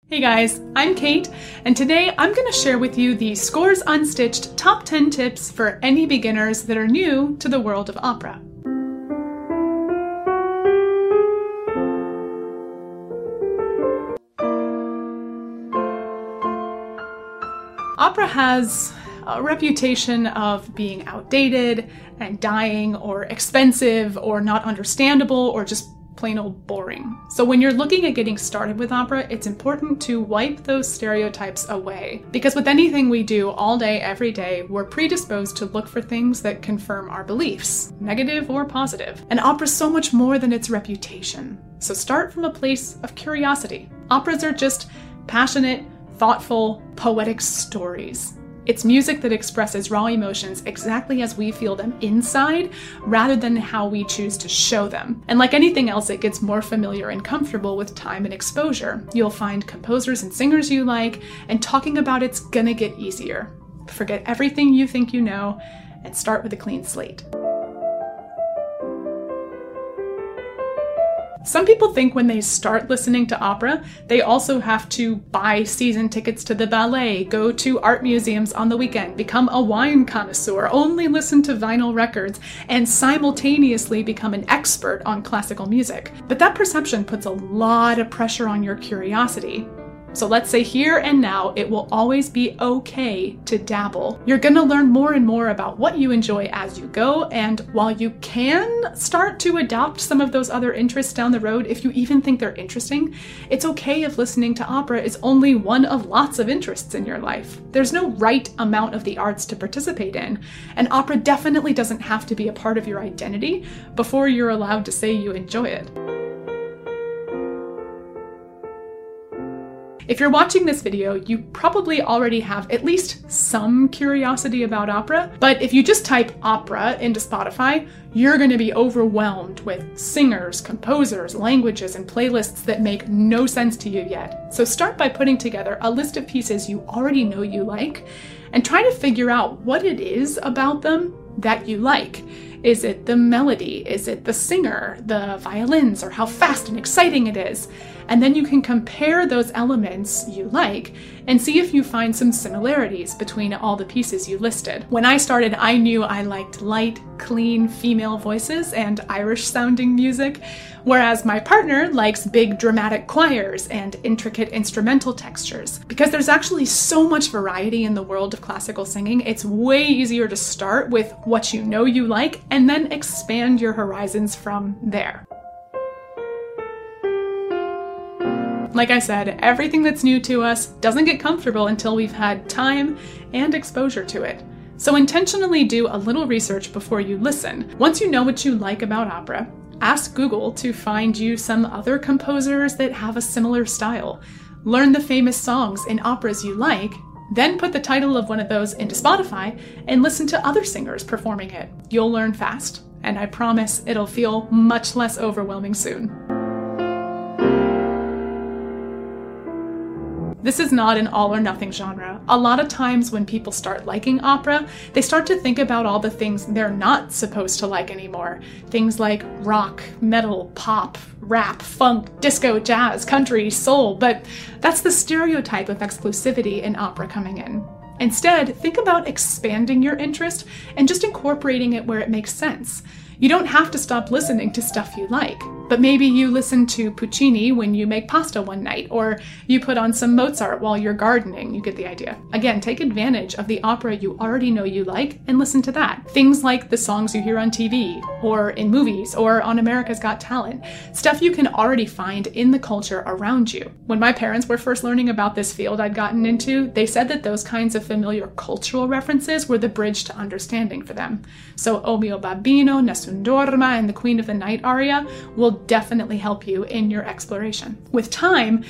Hey guys, I'm Kate, and today I'm going to share with you the Scores Unstitched top 10 tips for any beginners that are new to the world of opera. Opera has a reputation of being outdated and dying or expensive or not understandable or just plain old boring. So when you're looking at getting started with opera, it's important to wipe those stereotypes away. Because with anything we do all day, every day, we're predisposed to look for things that confirm our beliefs, negative or positive. And opera's so much more than its reputation. So start from a place of curiosity. Operas are just passionate, thoughtful, poetic stories. It's music that expresses raw emotions exactly as we feel them inside, rather than how we choose to show them. And like anything else, it gets more familiar and comfortable with time and exposure. You'll find composers and singers you like, and talking about it's gonna get easier. Forget everything you think you know, and start with a clean slate. Some people think when they start listening to opera, they also have to buy season tickets to the ballet, go to art museums on the weekend, become a wine connoisseur, only listen to vinyl records, and simultaneously become an expert on classical music. But that perception puts a lot of pressure on your curiosity. So let's say here and now, it will always be okay to dabble. You're gonna learn more and more about what you enjoy as you go, and while you can start to adopt some of those other interests down the road, if you even think they're interesting, it's okay if listening to opera is only one of lots of interests in your life. There's no right amount of the arts to participate in, and opera definitely doesn't have to be a part of your identity before you're allowed to say you enjoy it. If you're watching this video, you probably already have at least some curiosity about opera, but if you just type opera into Spotify, you're going to be overwhelmed with singers, composers, languages, and playlists that make no sense to you yet. So start by putting together a list of pieces you already know you like, and try to figure out what it is about them that you like. Is it the melody? Is it the singer, the violins, or how fast and exciting it is? And then you can compare those elements you like and see if you find some similarities between all the pieces you listed. When I started, I knew I liked light, clean female voices and Irish-sounding music, whereas my partner likes big dramatic choirs and intricate instrumental textures. Because there's actually so much variety in the world of classical singing, it's way easier to start with what you know you like and then expand your horizons from there. Like I said, everything that's new to us doesn't get comfortable until we've had time and exposure to it. So intentionally do a little research before you listen. Once you know what you like about opera, ask Google to find you some other composers that have a similar style. Learn the famous songs in operas you like, then put the title of one of those into Spotify and listen to other singers performing it. You'll learn fast, and I promise it'll feel much less overwhelming soon. This is not an all or nothing genre. A lot of times when people start liking opera, they start to think about all the things they're not supposed to like anymore. Things like rock, metal, pop, rap, funk, disco, jazz, country, soul, but that's the stereotype of exclusivity in opera coming in. Instead, think about expanding your interest and just incorporating it where it makes sense. You don't have to stop listening to stuff you like, but maybe you listen to Puccini when you make pasta one night, or you put on some Mozart while you're gardening. You get the idea. Again, take advantage of the opera you already know you like and listen to that. Things like the songs you hear on TV, or in movies, or on America's Got Talent. Stuff you can already find in the culture around you. When my parents were first learning about this field I'd gotten into, they said that those kinds of familiar cultural references were the bridge to understanding for them. So O mio babbino, Nessun Dorma, and the Queen of the Night aria will definitely help you in your exploration. With time,